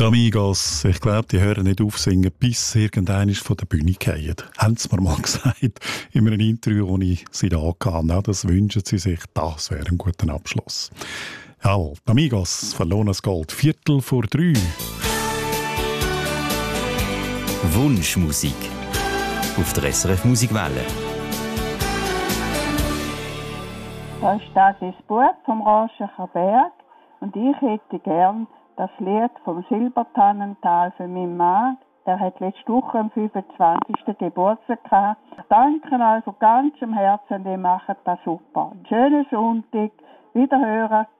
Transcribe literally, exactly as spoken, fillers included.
Amigos, ich glaube, die hören nicht auf singen, bis irgendeiner von der Bühne fallen. Haben sie mir mal gesagt, in einem Interview, das ich sie da hatte. Ja, das wünschen sie sich, das wäre ein guter Abschluss. Jawohl, die Amigos, verlorenes Gold, Viertel vor drei. Wunschmusik auf der S R F Musikwelle. Da ist das Buch vom Raschecher Berg und ich hätte gern das Lied vom Silbertannental für meinen Mann. Der hat letzte Woche am fünfundzwanzigsten Geburtstag gehabt. Ich danke euch von ganzem Herzen, die machen das super. Schönen Sonntag, wiederhören.